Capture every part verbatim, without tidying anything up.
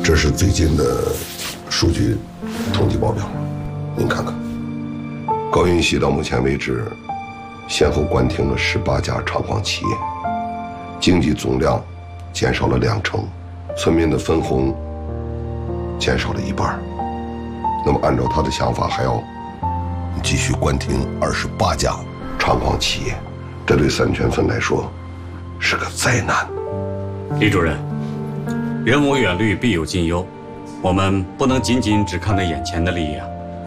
这是最近的数据统计报表，您看看。高云溪到目前为止，先后关停了十八家厂矿企业，经济总量减少了两成，村民的分红减少了一半。那么按照他的想法，还要继续关停二十八家厂矿企业，这对三全村来说是个灾难。 李主任，人无远虑，必有近忧，我们不能仅仅只看到眼前的利益啊。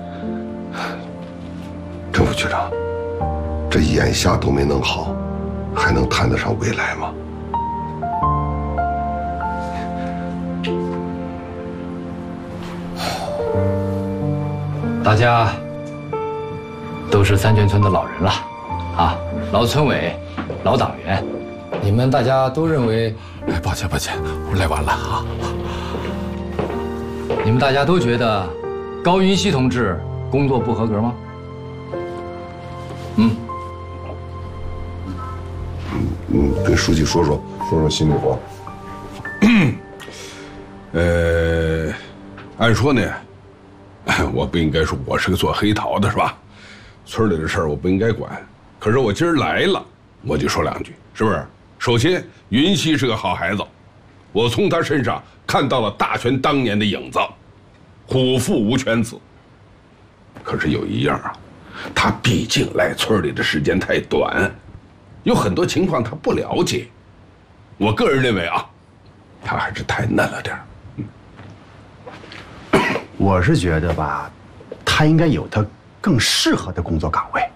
郑副局长，这眼下都没弄好，还能谈得上未来吗？ 大家都是三全村的老人了，啊，老村委、老党员，你们大家都认为， 哎，抱歉抱歉，我来晚了啊。 你们大家都觉得高云熙同志工作不合格吗？嗯。 嗯，跟书记说说，说说心里话。 呃，按说呢，我不应该说我是个做黑桃的，是吧？村里的事儿我不应该管。可是我今儿来了，我就说两句，是不是？首先，云溪是个好孩子，我从他身上看到了大全当年的影子，虎父无犬子。可是有一样啊，他毕竟来村里的时间太短，有很多情况他不了解。我个人认为啊，他还是太嫩了点儿。 我是觉得吧，他应该有他更适合的工作岗位。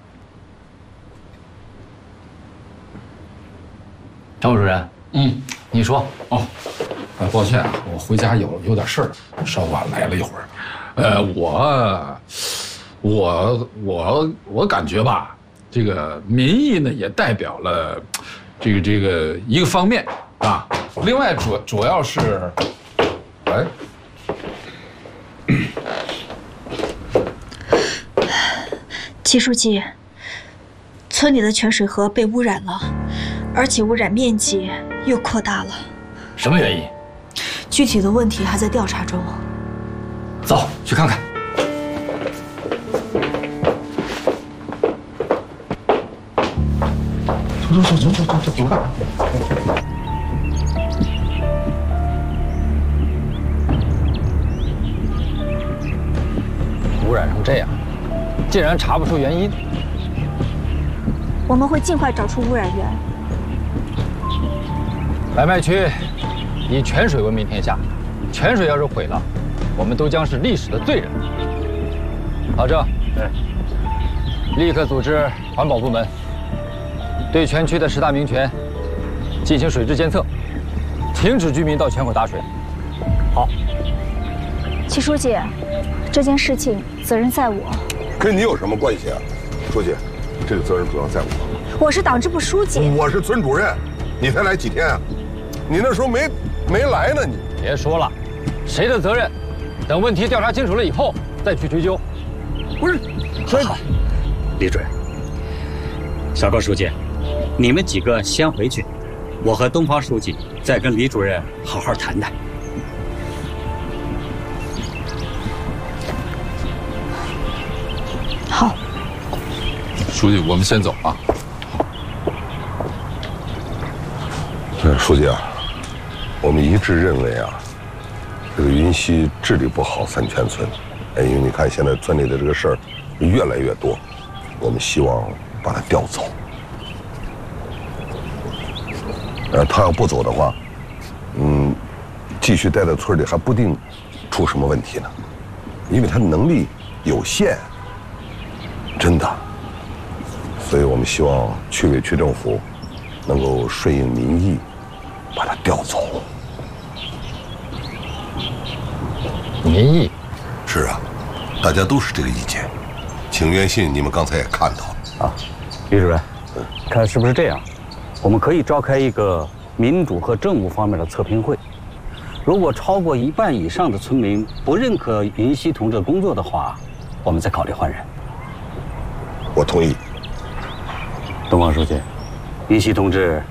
张副主任，嗯，你说哦，呃，抱歉啊，我回家有有点事儿，稍晚来了一会儿。呃，我，我，我，我感觉吧，这个民意呢也代表了这个这个一个方面啊。另外主主要是，哎。 齐书记，村里的泉水河被污染了，而且污染面积又扩大了。 什么原因？ 具体的问题还在调查中。 走，去看看。 走走走走走走走走。 污染成这样，竟然查不出原因。 我们会尽快找出污染源。 白麦区以泉水闻名天下，泉水要是毁了，我们都将是历史的罪人。老郑，对，立刻组织环保部门对全区的十大名泉进行水质监测，停止居民到泉口打水。好。 齐书记，这件事情责任在我。 跟你有什么关系啊，书记？这个责任主要在我。 我是党支部书记。 我是村主任，你才来几天啊？你那时候没没来呢，你别说了，谁的责任？等问题调查清楚了以后再去追究。 不是，好，李主任，小高书记，你们几个先回去，我和东方书记再跟李主任好好谈谈。 好， 书记，我们先走啊。 呃，书记啊，我们一致认为啊，这个云溪治理不好三全村，哎，因为你看现在村里的这个事儿越来越多，我们希望把他调走。呃，他要不走的话，嗯，继续待在村里还不定出什么问题呢，因为他能力有限，真的。所以我们希望区委区政府能够顺应民意，把他调走。 民意？ 是啊，大家都是这个意见。请愿信你们刚才也看到了啊，李主任，看是不是这样？我们可以召开一个民主和政务方面的测评会。如果超过一半以上的村民不认可云溪同志的工作的话，我们再考虑换人。 我同意。 东方书记，云溪同志